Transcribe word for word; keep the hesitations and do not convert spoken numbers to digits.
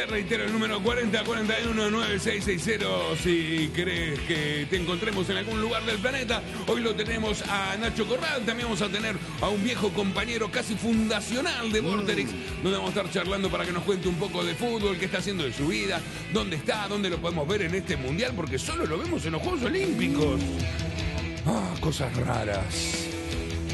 Reitero el número cuarenta cuarenta y uno nueve seis seis cero si querés que te encontremos en algún lugar del planeta. Hoy lo tenemos a Nacho Corral, también vamos a tener a un viejo compañero casi fundacional de Vorterix, mm. donde vamos a estar charlando para que nos cuente un poco de fútbol, qué está haciendo de su vida, dónde está, dónde lo podemos ver en este mundial, porque solo lo vemos en los Juegos Olímpicos. Ah, cosas raras.